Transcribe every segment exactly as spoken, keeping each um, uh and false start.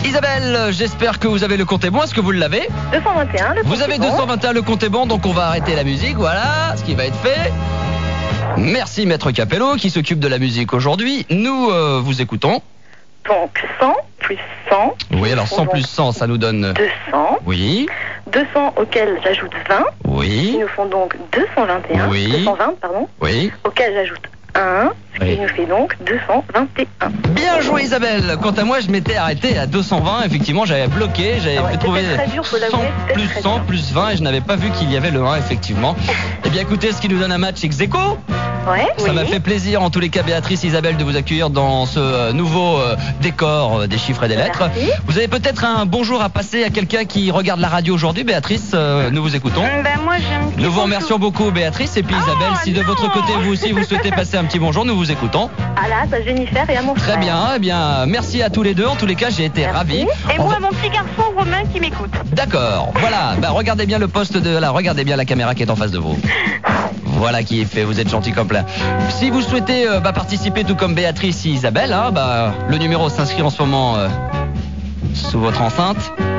Isabelle, j'espère que vous avez le compte est bon. Est-ce que vous l'avez? deux cent vingt et un, le compte Vous avez est bon. deux cent vingt et un, le compte est bon, donc on va arrêter la musique, voilà ce qui va être fait. Merci Maître Capello qui s'occupe de la musique aujourd'hui. Nous euh, vous écoutons. Donc cent plus cent. Oui, alors cent plus cent, ça nous donne... deux cents. Oui. deux cents auxquels j'ajoute vingt. Oui. Qui nous font donc deux cent vingt et un. Oui. deux cent vingt, pardon. Oui. Auxquels j'ajoute un. Ce Oui. qui nous fait donc deux cent vingt et un. Bien joué Isabelle. Quant à moi, je m'étais arrêté à deux cent vingt. Effectivement, j'avais bloqué. J'avais Ah ouais, trouvé c'était très dur, faut l'avouer, cent c'était plus très cent dur. plus vingt et je n'avais pas vu qu'il y avait le un, effectivement. Eh bien, écoutez, ce qui nous donne un match ex aequo. Ouais, Ça oui. m'a fait plaisir, en tous les cas, Béatrice, Isabelle, de vous accueillir dans ce euh, nouveau euh, décor euh, des chiffres et des lettres. Merci. Vous avez peut-être un bonjour à passer à quelqu'un qui regarde la radio aujourd'hui. Béatrice, euh, nous vous écoutons. Ben moi j'ai un petit Nous vous bonjour. remercions beaucoup, Béatrice. Et puis Oh, Isabelle, si de non. votre côté, vous aussi, vous souhaitez passer un petit bonjour, nous vous écoutons. Ah là, à Jennifer et à mon Très frère. bien, eh bien, merci à tous les deux. En tous les cas, j'ai été Merci. ravi. Et On moi, va- mon petit garçon Romain qui m'écoute. D'accord, voilà, bah, regardez bien le poste de là, regardez bien la caméra qui est en face de vous. Voilà qui est fait, vous êtes gentil comme plein. Si vous souhaitez euh, bah, participer tout comme Béatrice et Isabelle, hein, bah, le numéro s'inscrit en ce moment euh, sous votre enceinte.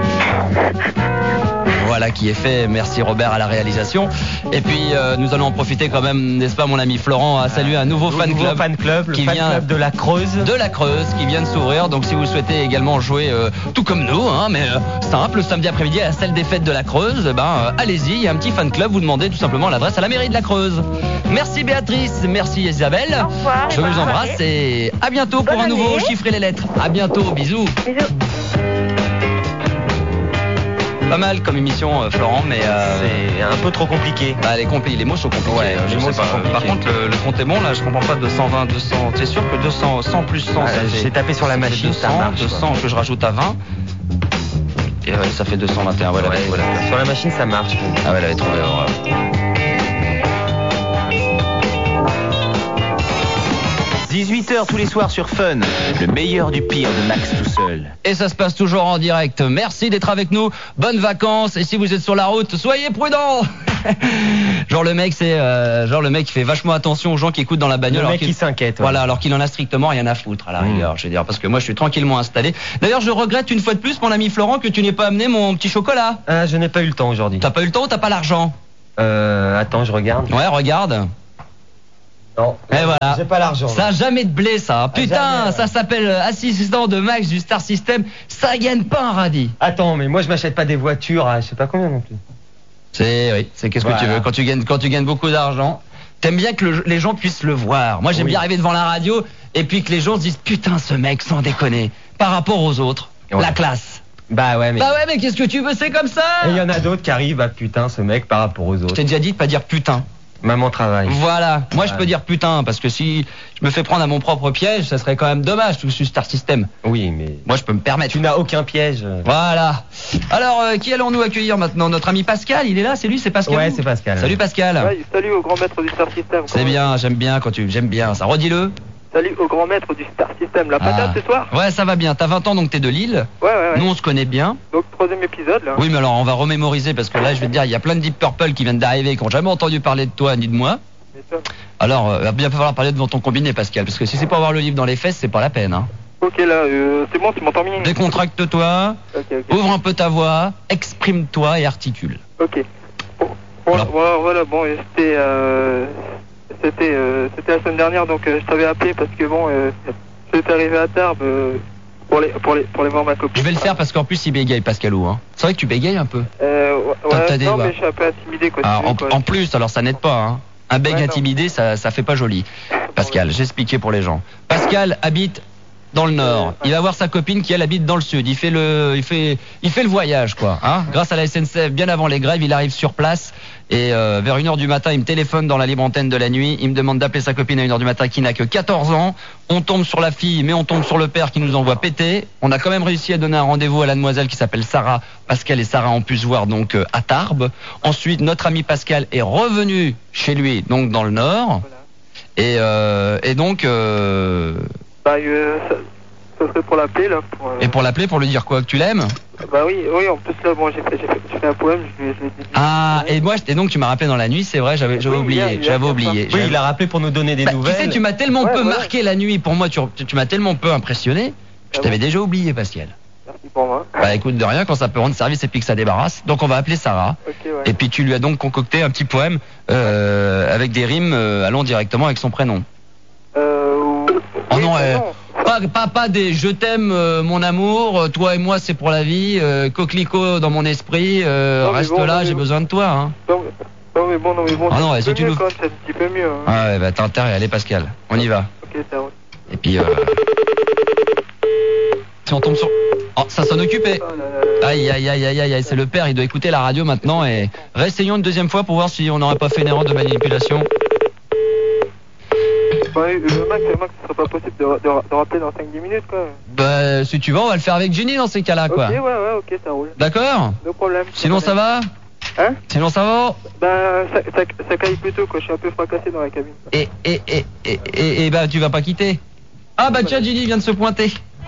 Voilà qui est fait, merci Robert à la réalisation. Et puis euh, nous allons en profiter quand même, n'est-ce pas mon ami Florent, à saluer un nouveau fan Nouveau club. fan club, le qui fan vient club de la Creuse. de la Creuse qui vient de s'ouvrir. Donc si vous souhaitez également jouer euh, tout comme nous, hein, mais euh, simple, samedi après-midi à la salle des fêtes de la Creuse, eh ben euh, allez-y, il y a un petit fan club, vous demandez tout simplement l'adresse à la mairie de la Creuse. Merci Béatrice, merci Isabelle. Au revoir. Je et bonne vous embrasse soirée. et à bientôt pour Bonne un nouveau année. Chiffrer les lettres. À bientôt, bisous. Bisous. Pas mal comme émission euh, Florent, mais euh, C'est un peu trop compliqué. bah, les, compli- les mots sont compliqués. Ouais, euh, je les mots sais pas. sont compliqués. Par contre le, le compte est bon là, je comprends pas deux cent vingt, deux cents. C'est sûr que deux cents, cent plus cent, Ah, ça fait- j'ai tapé sur la ça fait machine, deux cents, ça marche, deux cents quoi. que je rajoute à vingt. Et ouais, ça fait deux cent vingt et un. Voilà, Ouais, voilà. sur la machine, ça marche. Ah ouais, elle avait trouvé. Alors, dix-huit heures tous les soirs sur Fun, le meilleur du pire de Max tout seul. Et ça se passe toujours en direct. Merci d'être avec nous. Bonnes vacances. Et si vous êtes sur la route, soyez prudents. Genre le mec, c'est euh, genre le mec qui fait vachement attention aux gens qui écoutent dans la bagnole. Le alors mec qu'il- qui s'inquiète. ouais. Voilà, alors qu'il en a strictement rien à foutre à la Mmh. rigueur, je veux dire, parce que moi je suis tranquillement installé. D'ailleurs, je regrette une fois de plus, mon ami Florent, que tu n'aies pas amené mon petit chocolat. Ah, je n'ai pas eu le temps aujourd'hui. T'as pas eu le temps ou t'as pas l'argent? Euh, attends, je regarde. Ouais, regarde. Non. Et voilà. J'ai pas l'argent. Ça a jamais de blé, ça. Putain, jamais, ouais. ça s'appelle euh, assistant de Max du Star System. Ça gagne pas un radis. Attends, mais moi je m'achète pas des voitures à je sais pas combien non plus. C'est, oui, c'est qu'est-ce que tu Voilà. veux. Quand tu gagnes, quand tu gagnes beaucoup d'argent, t'aimes bien que le- les gens puissent le voir. Moi, j'aime Oui. bien arriver devant la radio et puis que les gens se disent, putain, ce mec, sans déconner, par rapport aux autres, Ouais. la classe. Bah ouais, mais. Bah ouais, mais qu'est-ce que tu veux, c'est comme ça. Et il y en a d'autres qui arrivent à putain ce mec par rapport aux Je autres. t'ai déjà dit de pas dire putain. Maman travaille. Voilà. Moi, je Ouais. peux dire putain parce que si je me fais prendre à mon propre piège, ça serait quand même dommage tout ce Star System. Oui, mais. Moi, je peux me permettre. Tu n'as aucun piège. Voilà. Alors, euh, qui allons-nous accueillir maintenant? Notre ami Pascal, il est là, c'est lui, c'est Pascal. Ouais, c'est Pascal. Salut Pascal. Ouais, salut au grand maître du Star System. C'est Comment- bien, j'aime bien quand tu, j'aime bien ça. Redis-le. Salut au grand maître du Star System. La patate Ah. ce soir? Ouais, ça va bien. T'as vingt ans donc t'es de Lille. Ouais, ouais, ouais. Nous on se connaît bien. Donc, troisième épisode là. Oui, mais alors on va remémoriser parce que là je vais te dire, il y a plein de Deep Purple qui viennent d'arriver, qui n'ont jamais entendu parler de toi ni de moi. M'étonne. Alors, euh, il va bien falloir parler devant ton combiné, Pascal, parce que si c'est pour avoir le livre dans les fesses, c'est pas la peine. Hein. Ok, là, euh, c'est bon, tu m'entends bien? Décontracte-toi, Ok, ok. ouvre un peu ta voix, exprime-toi et articule. Ok. Bon, bon, Alors. voilà, voilà, bon, euh, c'était, euh, c'était, euh, c'était la semaine dernière, donc euh, je t'avais appelé parce que bon, euh, j'étais arrivé à Tarbes euh, pour les, pour les, pour les voir ma copine. Je vais le faire parce qu'en plus il bégaye, Pascalou. Hein. C'est vrai que tu bégayes un peu. Euh, ouais, T'as- ouais, t'as des non, voix. mais je suis un peu intimidé quoi. Ah, tu veux, en, quoi. en plus, alors ça n'aide pas. Hein. Un bec Ouais, non. intimidé, ça, ça fait pas joli. Pascal, j'ai expliqué pour les gens. Pascal habite dans le nord. Il va voir sa copine qui elle habite dans le sud. Il fait le, il fait, il fait le voyage quoi. Hein. Grâce à la S N C F, bien avant les grèves, il arrive sur place et euh, vers une heure du matin, il me téléphone dans la libre antenne de la nuit. Il me demande d'appeler sa copine à une heure du matin qui n'a que quatorze ans. On tombe sur la fille, mais on tombe sur le père qui nous envoie péter. On a quand même réussi à donner un rendez-vous à la demoiselle qui s'appelle Sarah. Pascal et Sarah ont pu se voir donc euh, à Tarbes. Ensuite, notre ami Pascal est revenu chez lui, donc dans le nord. Voilà. Et, euh, et donc, euh, Bah, euh, ça, ça serait pour l'appeler là. Pour, euh, et pour l'appeler, pour lui dire quoi, que tu l'aimes? Bah oui, oui, en plus là, bon, j'ai fait, j'ai fait, j'ai fait un poème, je lui ai je lui ai dit. Ah, et moi, et donc tu m'as rappelé dans la nuit, c'est vrai, j'avais, j'avais Oui, oublié, hier, hier, j'avais hier oublié. Oui, J'avais- il a rappelé pour nous donner des Bah, tu nouvelles. sais, tu m'as tellement Ouais, peu voilà. marqué la nuit. Pour moi, tu, tu, tu m'as tellement peu impressionné. Je Ah t'avais bon déjà oublié, Pascal. Merci. merci pour moi. Bah écoute, de rien, quand ça peut rendre service et puis que ça débarrasse. Donc on va appeler Sarah. Ok, ouais. Et puis tu lui as donc concocté un petit poème euh, avec des rimes euh, allant directement avec son prénom. Euh, ou- Oh oui, non, bah euh, non. pas, pas, pas des je t'aime euh, mon amour, euh, toi et moi c'est pour la vie, euh, coquelicot dans mon esprit, euh, Non, mais reste bon, là, non, mais j'ai bon. besoin de toi. Hein. Non, mais, non, mais bon, non, mais bon, Ah c'est non, un et petit si peu tu mieux nous- quand même, c'est un petit peu mieux. Hein. Ah ouais, bah t'as intérêt, allez Pascal, on y va. Ok, ça roule. Et puis, euh... si on tombe sur... Oh, ça sonne occupé. Oh là là là. Aïe, aïe, aïe, aïe, aïe, aïe, c'est le père, il doit écouter la radio maintenant et réessayons une deuxième fois pour voir si on n'aurait pas fait une erreur de manipulation. Ouais, le Max, le Max, ce serait pas possible de, de, de rappeler dans cinq dix minutes, quoi. Bah, si tu veux, on va le faire avec Jenny dans ces cas-là, quoi. Ok, ouais, ouais, ok, ça roule. D'accord? No problème. Sinon ça va? Hein? Sinon ça va? Ben, ça, ça, ça caille plutôt, quoi. Je suis un peu fracassé dans la cabine. Et, et, et, et, et, et bah, tu vas pas quitter? Ah bah tiens, Jenny vient de se pointer.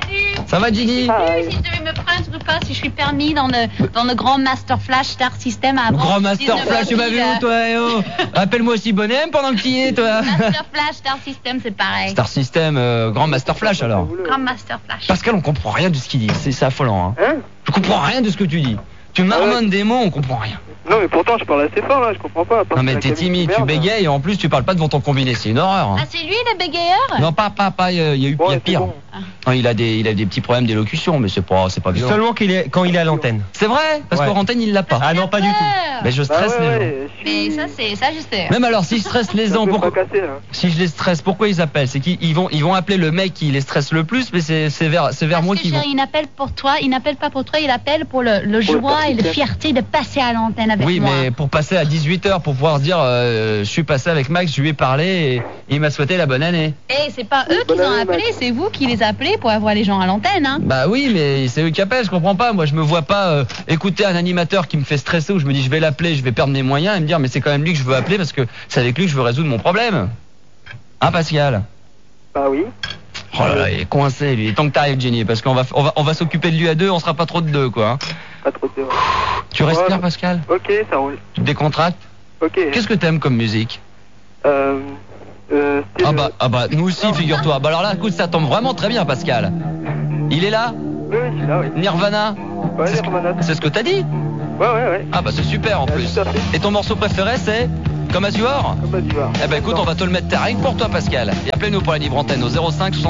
Ça va, Jenny? Ah, Si je devais me prendre pas, si je suis permis dans le, dans le grand Master Flash Star System à Le grand Master Flash, tu m'as vu où, toi, eh oh? Appelle-moi aussi bonhomme pendant que tu y es, toi. Master Flash Star System, c'est pareil. Star System, euh, grand Master Flash, alors. Grand Master Flash. Pascal, on comprend rien de ce qu'il dit, c'est c'est affolant, hein. Hein? Je comprends rien de ce que tu dis. Tu marmonnes des mots, on comprend rien. Non, mais pourtant, je parle assez fort, là, je comprends pas. à part Non que mais la t'es cabine timide, qui tu merde. bégayes et en plus tu parles pas devant ton combiné, c'est une horreur. Hein. Ah, c'est lui le bégayeur? Non pas pas pas, il y a eu Bon, il y a ouais, c'est pire. bon. Non, il a des il a des petits problèmes d'élocution, mais c'est pas c'est pas violent. Seulement qu'il est, quand il est à l'antenne. C'est vrai parce Ouais. qu'en antenne il l'a pas. Ah non, pas du tout. Mais je Bah stresse ouais, les gens. ouais, je Mais suis... ça, c'est, ça, je sais. Même alors si je stresse les je suis gens, un peu pourquoi fracassé, là. si je les stresse, pourquoi ils appellent? C'est qu'ils ils vont ils vont appeler le mec qui les stresse le plus, mais c'est c'est vers c'est vers Parce moi que qu'ils vont. chérie, il n'appelle pour toi, il n'appelle pas pour toi, il appelle pour le, le Pour le joie et la participant. fierté de passer à l'antenne avec Oui, moi. mais pour passer à dix-huit heures, pour pouvoir se dire euh, je suis passé avec Max, je lui ai parlé et il m'a souhaité la bonne année. Et c'est pas eux qui Bonne ont année, appelé, Max. c'est vous qui les appelez pour avoir les gens à l'antenne, hein. Bah oui, mais c'est eux qui appellent, je comprends pas. Moi, je me vois pas euh, écouter un animateur qui me fait stresser où je me dis je vais l'appeler, je vais perdre mes moyens et me dire mais c'est quand même lui que je veux appeler parce que c'est avec lui que je veux résoudre mon problème. Hein, Pascal? Bah oui. Oh là là, il est coincé lui. Tant que t'arrives, Jenny, parce qu'on va on va on va s'occuper de lui à deux, on sera pas trop de deux, quoi. Hein. Pas trop de... Tu respires, Ouais. Pascal? Ok, ça roule. Tu te décontractes? Ok. Qu'est-ce que t'aimes comme musique? Euh... Euh... style- Ah bah ah bah nous aussi, figure-toi. Bah alors là, écoute, ça tombe vraiment très bien, Pascal. Il est là? Oui, oui, je suis là, oui. Nirvana? Ouais, C'est ce- Nirvana. C'est ce que t'as dit? Ouais, ouais, ouais. Ah bah c'est super en Ouais, plus. tout à fait. Et ton morceau préféré c'est Comme As You Are? Comme ça, tu vois. Eh ben écoute, on va te le mettre rien que pour toi, Pascal. Et appelez-nous pour la libre antenne au zéro cinq